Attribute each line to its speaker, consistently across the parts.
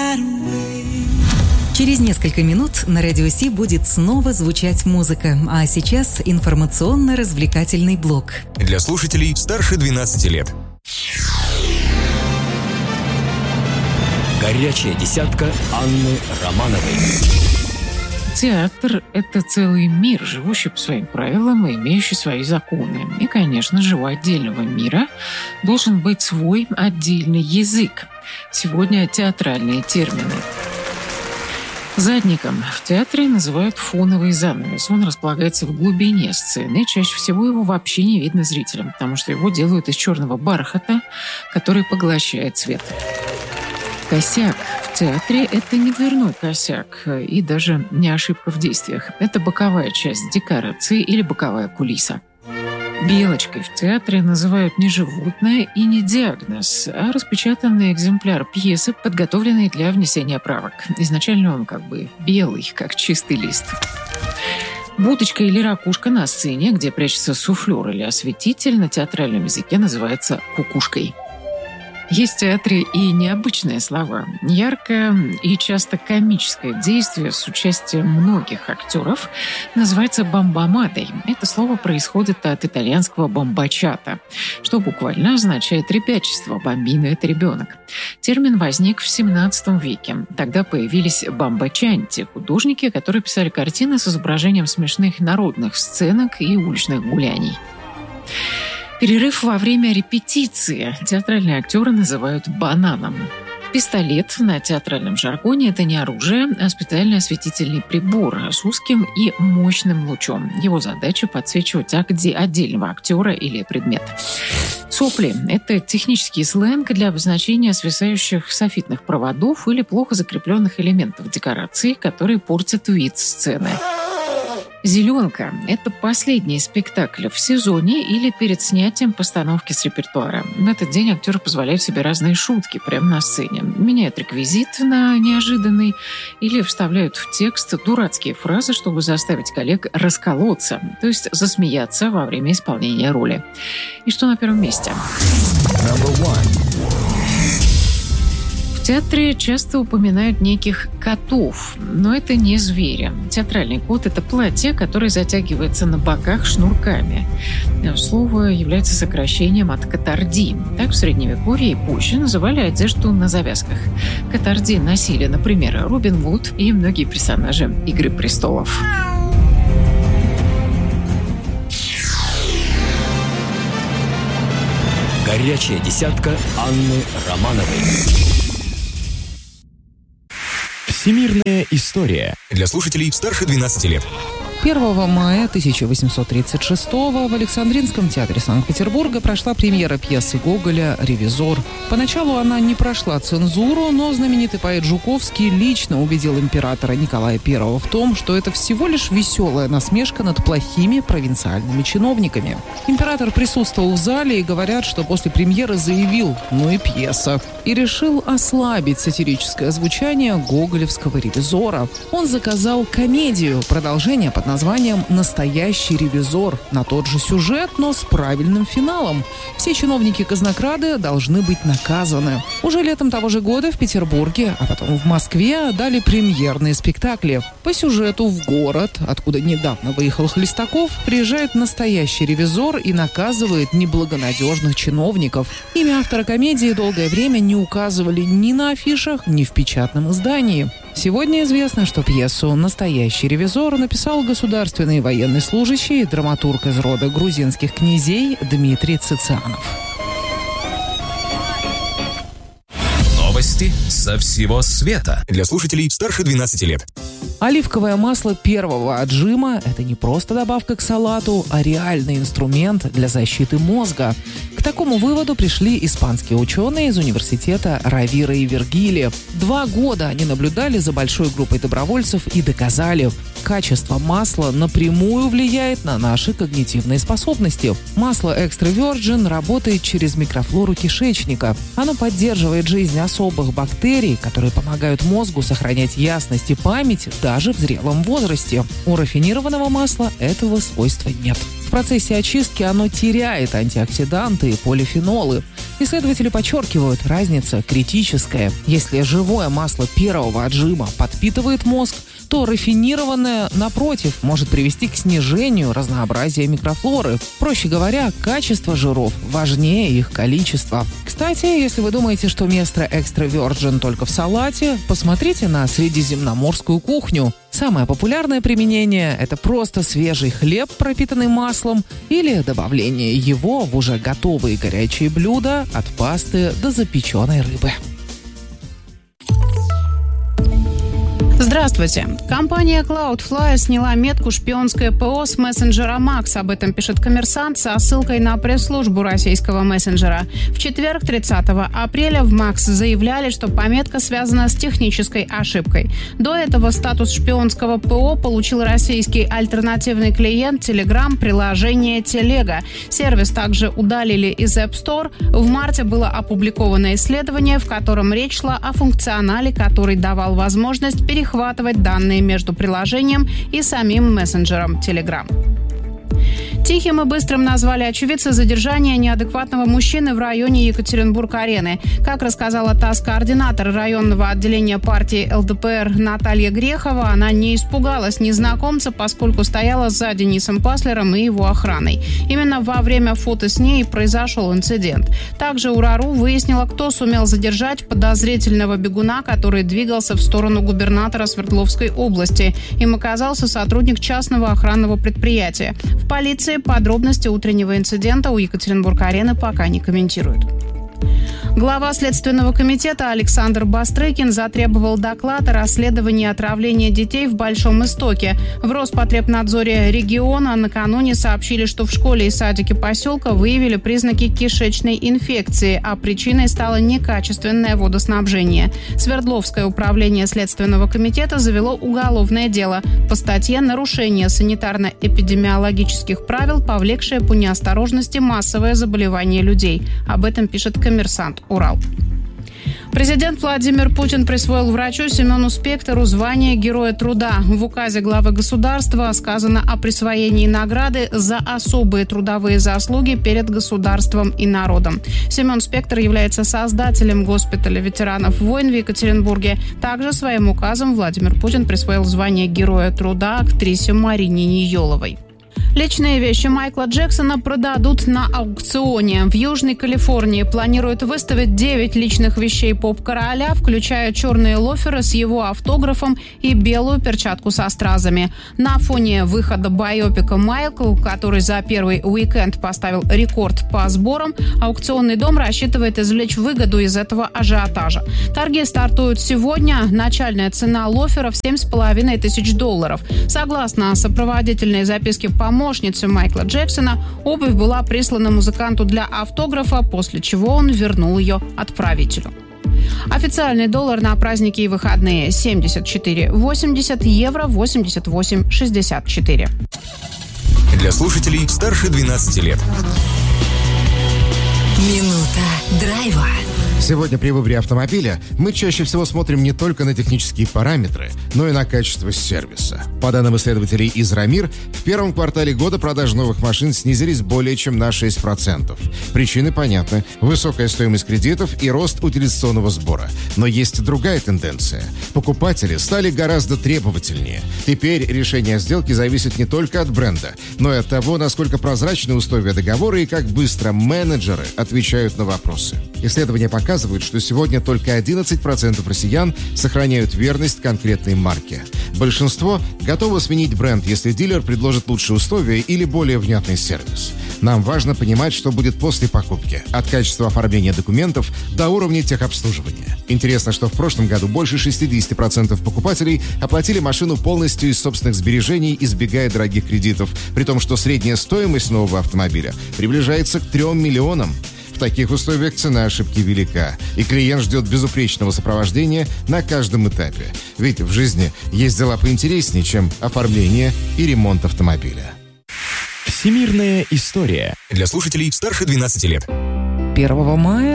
Speaker 1: Через несколько минут на Радио Си будет снова звучать музыка, а сейчас информационно-развлекательный блок.
Speaker 2: Для слушателей старше 12 лет.
Speaker 3: Горячая десятка Анны Романовой.
Speaker 4: Театр – это целый мир, живущий по своим правилам и имеющий свои законы. И, конечно же, у отдельного мира должен быть свой отдельный язык. Сегодня театральные термины. Задником в театре называют фоновый занавес. Он располагается в глубине сцены. Чаще всего его вообще не видно зрителям, потому что его делают из черного бархата, который поглощает свет. Косяк в театре – это не дверной косяк и даже не ошибка в действиях. Это боковая часть декорации или боковая кулиса. Белочкой в театре называют не животное и не диагноз, а распечатанный экземпляр пьесы, подготовленный для внесения правок. Изначально он как бы белый, как чистый лист. Будочка или ракушка на сцене, где прячется суфлер или осветитель, на театральном языке называется кукушкой. Есть в театре и необычные слова. Яркое и часто комическое действие с участием многих актеров называется бамбамадой. Это слово происходит от итальянского бамбачата, что буквально означает ребячество. Бамбино – это ребенок. Термин возник в XVII веке. Тогда появились бамбачанти – художники, которые писали картины с изображением смешных народных сценок и уличных гуляний. Перерыв во время репетиции театральные актеры называют бананом. Пистолет на театральном жаргоне – это не оружие, а специальный осветительный прибор с узким и мощным лучом. Его задача – подсвечивать отдельного актера или предмет. Сопли – это технический сленг для обозначения свисающих софитных проводов или плохо закрепленных элементов декорации, которые портят вид сцены. «Зеленка» – это последний спектакль в сезоне или перед снятием постановки с репертуара. В этот день актеры позволяют себе разные шутки прямо на сцене. Меняют реквизит на неожиданный или вставляют в текст дурацкие фразы, чтобы заставить коллег расколоться, то есть засмеяться во время исполнения роли. И что на первом месте? В театре часто упоминают неких котов, но это не звери. Театральный кот – это платье, которое затягивается на боках шнурками. Слово является сокращением от катарди. Так в Средневековье и позже называли одежду на завязках. Катарди носили, например, Робин Гуд и многие персонажи «Игры престолов».
Speaker 3: Горячая десятка Анны Романовой. Всемирная история.
Speaker 2: Для слушателей старше 12 лет.
Speaker 5: 1 мая 1836 в Александринском театре Санкт-Петербурга прошла премьера пьесы Гоголя «Ревизор». Поначалу она не прошла цензуру, но знаменитый поэт Жуковский лично убедил императора Николая I в том, что это всего лишь веселая насмешка над плохими провинциальными чиновниками. Император присутствовал в зале и говорят, что после премьеры заявил «ну и пьеса», и решил ослабить сатирическое звучание гоголевского «Ревизора». Он заказал комедию, продолжение под названием «Настоящий ревизор», на тот же сюжет, но с правильным финалом. Все чиновники-казнокрады должны быть наказаны. Уже летом того же года в Петербурге, а потом в Москве дали премьерные спектакли. По сюжету в город, откуда недавно выехал Хлестаков, приезжает настоящий ревизор и наказывает неблагонадежных чиновников. Имя автора комедии долгое время не указывали ни на афишах, ни в печатном издании. Сегодня известно, что пьесу «Настоящий ревизор» написал государственный военный служащий, драматург из рода грузинских князей Дмитрий Цицианов.
Speaker 2: Новости со всего света. Для слушателей старше 12 лет.
Speaker 5: Оливковое масло первого отжима – это не просто добавка к салату, а реальный инструмент для защиты мозга. К такому выводу пришли испанские ученые из университета Равира и Вергилия. 2 года они наблюдали за большой группой добровольцев и доказали – качество масла напрямую влияет на наши когнитивные способности. Масло Extra Virgin работает через микрофлору кишечника. Оно поддерживает жизнь особых бактерий, которые помогают мозгу сохранять ясность и память даже в зрелом возрасте. У рафинированного масла этого свойства нет. В процессе очистки оно теряет антиоксиданты и полифенолы. Исследователи подчеркивают, разница критическая. Если живое масло первого отжима подпитывает мозг, то рафинированное, напротив, может привести к снижению разнообразия микрофлоры. Проще говоря, качество жиров важнее их количества. Кстати, если вы думаете, что место экстра virgin только в салате, посмотрите на средиземноморскую кухню. Самое популярное применение – это просто свежий хлеб, пропитанный маслом, или добавление его в уже готовые горячие блюда, от пасты до запеченной рыбы.
Speaker 6: Здравствуйте. Компания Cloudflare сняла метку «Шпионское ПО» с мессенджера Max. Об этом пишет «Коммерсант» со ссылкой на пресс-службу российского мессенджера. В четверг, 30 апреля, в Max заявляли, что пометка связана с технической ошибкой. До этого статус шпионского ПО получил российский альтернативный клиент Telegram приложение Телега. Сервис также удалили из App Store. В марте было опубликовано исследование, в котором речь шла о функционале, который давал возможность перехватывать данные между приложением и самим мессенджером Telegram. Тихим и быстрым назвали очевидцы задержания неадекватного мужчины в районе Екатеринбург-арены. Как рассказала ТАСС-координатор районного отделения партии ЛДПР Наталья Грехова, она не испугалась незнакомца, поскольку стояла за Денисом Паслером и его охраной. Именно во время фото с ней произошел инцидент. Также УРАРУ выяснила, кто сумел задержать подозрительного бегуна, который двигался в сторону губернатора Свердловской области. Им оказался сотрудник частного охранного предприятия. В полиции подробности утреннего инцидента у Екатеринбург-арены пока не комментируют. Глава Следственного комитета Александр Бастрыкин затребовал доклад о расследовании отравления детей в Большом Истоке. В Роспотребнадзоре региона накануне сообщили, что в школе и садике поселка выявили признаки кишечной инфекции, а причиной стало некачественное водоснабжение. Свердловское управление Следственного комитета завело уголовное дело по статье «Нарушение санитарно-эпидемиологических правил, повлекшее по неосторожности массовое заболевание людей». Об этом пишет «Коммерсант Урал». Президент Владимир Путин присвоил врачу Семену Спектору звание Героя труда. В указе главы государства сказано о присвоении награды за особые трудовые заслуги перед государством и народом. Семен Спектор является создателем госпиталя ветеранов войн в Екатеринбурге. Также своим указом Владимир Путин присвоил звание Героя труда актрисе Марине Ниеловой. Личные вещи Майкла Джексона продадут на аукционе. В Южной Калифорнии планируют выставить 9 личных вещей поп-короля, включая черные лоферы с его автографом и белую перчатку со стразами. На фоне выхода байопика «Майкл», который за первый уикенд поставил рекорд по сборам, аукционный дом рассчитывает извлечь выгоду из этого ажиотажа. Торги стартуют сегодня. Начальная цена лоферов $7,5 тысяч. Согласно сопроводительной записке помощницы Майкла Джексона, обувь была прислана музыканту для автографа, после чего он вернул ее отправителю. Официальный доллар на праздники и выходные – 74,80, евро – 88,64.
Speaker 2: Для слушателей старше 12 лет.
Speaker 1: Минута драйва.
Speaker 7: Сегодня при выборе автомобиля мы чаще всего смотрим не только на технические параметры, но и на качество сервиса. По данным исследователей из Рамир, в первом квартале года продажи новых машин снизились более чем на 6%. Причины понятны. Высокая стоимость кредитов и рост утилизационного сбора. Но есть другая тенденция. Покупатели стали гораздо требовательнее. Теперь решение о сделке зависит не только от бренда, но и от того, насколько прозрачны условия договора и как быстро менеджеры отвечают на вопросы. Исследования показывают, что сегодня только 11% россиян сохраняют верность конкретной марке. Большинство готово сменить бренд, если дилер предложит лучшие условия или более внятный сервис. Нам важно понимать, что будет после покупки, от качества оформления документов до уровня техобслуживания. Интересно, что в прошлом году больше 60% покупателей оплатили машину полностью из собственных сбережений, избегая дорогих кредитов, при том, что средняя стоимость нового автомобиля приближается к 3 миллионам. В таких условиях цена ошибки велика, и клиент ждет безупречного сопровождения на каждом этапе. Ведь в жизни есть дела поинтереснее, чем оформление и ремонт автомобиля.
Speaker 3: Всемирная история.
Speaker 2: Для слушателей старше 12 лет.
Speaker 5: 1 мая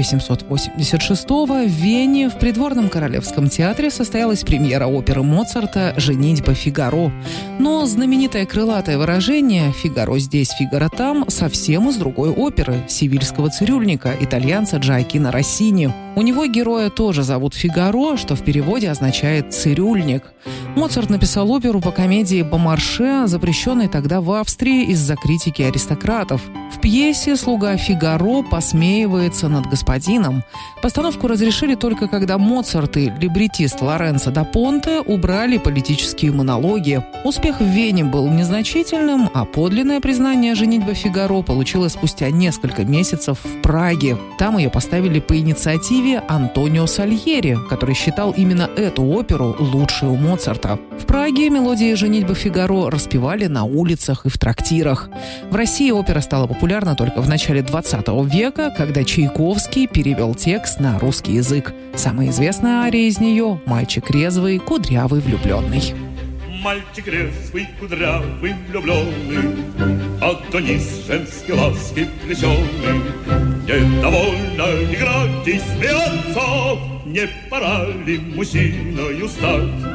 Speaker 5: 1786 в Вене в придворном Королевском театре состоялась премьера оперы Моцарта «Женитьба Фигаро». Но знаменитое крылатое выражение «Фигаро здесь, Фигаро там» совсем из другой оперы «Севильского цирюльника» итальянца Джоаккино Россини. У него героя тоже зовут Фигаро, что в переводе означает «цирюльник». Моцарт написал оперу по комедии «Бомарше», запрещенной тогда в Австрии из-за критики аристократов. В пьесе слуга Фигаро посмеивается над господином. Постановку разрешили только когда Моцарт и либретист Лоренцо да Понте убрали политические монологи. Успех в Вене был незначительным, а подлинное признание «Женитьба Фигаро» получилось спустя несколько месяцев в Праге. Там ее поставили по инициативе Антонио Сальери, который считал именно эту оперу лучшей у Моцарта. В Праге мелодии «Женитьбы Фигаро» распевали на улицах и в трактирах. В России опера стала популярна только в начале 20 века, когда Чайковский перевел текст на русский язык. Самая известная ария из нее – «Мальчик резвый, кудрявый, влюбленный».
Speaker 8: Мальчик резвый, кудрявый, влюбленный, Адонис женский ласки плетеный. Недовольно играть и смеяться, не пора ли мужчиною стать?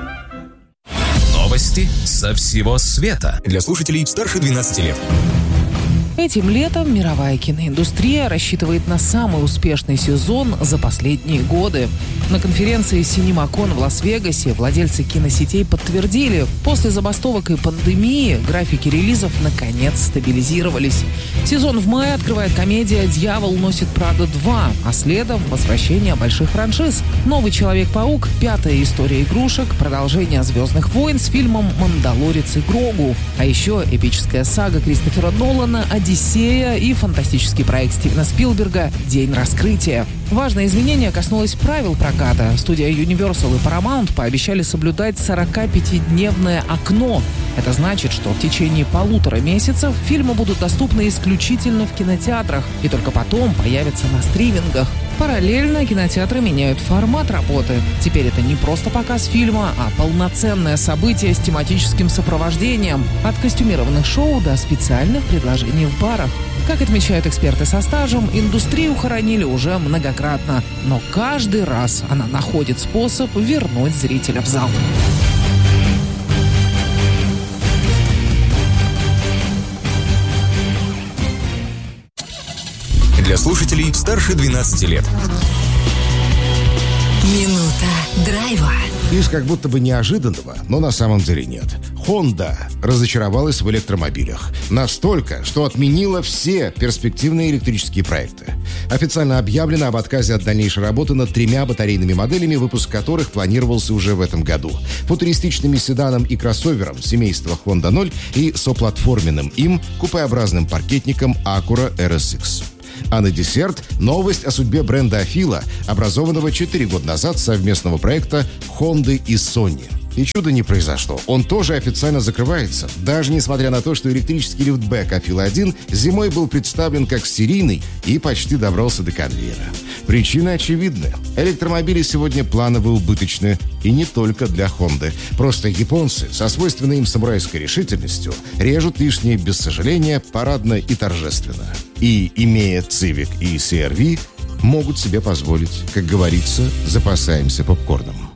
Speaker 2: Новости со всего света для слушателей старше 12 лет.
Speaker 5: Этим летом мировая киноиндустрия рассчитывает на самый успешный сезон за последние годы. На конференции CinemaCon в Лас-Вегасе владельцы киносетей подтвердили, после забастовок и пандемии графики релизов наконец стабилизировались. Сезон в мае открывает комедия «Дьявол носит Прада 2», а следом возвращение больших франшиз. «Новый Человек-паук», «Пятая история игрушек», продолжение «Звездных войн» с фильмом «Мандалорец и Грогу». А еще эпическая сага Кристофера Нолана «Одиссея» и фантастический проект Стивена Спилберга «День раскрытия». Важное изменение коснулось правил проката. Студия Universal и Paramount пообещали соблюдать 45-дневное окно. Это значит, что в течение 1,5 месяцев фильмы будут доступны исключительно в кинотеатрах и только потом появятся на стримингах. Параллельно кинотеатры меняют формат работы. Теперь это не просто показ фильма, а полноценное событие с тематическим сопровождением. От костюмированных шоу до специальных предложений в барах. Как отмечают эксперты со стажем, индустрию хоронили уже многократно. Но каждый раз она находит способ вернуть зрителя в зал.
Speaker 2: Для слушателей старше 12 лет.
Speaker 1: Минута драйва.
Speaker 7: Из как будто бы неожиданного, но на самом деле нет. Honda разочаровалась в электромобилях. Настолько, что отменила все перспективные электрические проекты. Официально объявлено об отказе от дальнейшей работы над 3 батарейными моделями, выпуск которых планировался уже в этом году. Футуристичным седаном и кроссовером семейства Honda 0 и соплатформенным им купеобразным паркетником Acura RSX. А на десерт новость о судьбе бренда Афила, образованного 4 года назад совместного проекта Honda и Sony. И чудо не произошло. Он тоже официально закрывается, даже несмотря на то, что электрический лифтбэк Афила-1 зимой был представлен как серийный и почти добрался до конвейера. Причины очевидны. Электромобили сегодня планово убыточны. И не только для Honda. Просто японцы со свойственной им самурайской решительностью режут лишнее без сожаления, парадно и торжественно. И, имея Civic и CR-V, могут себе позволить, как говорится, запасаемся попкорном.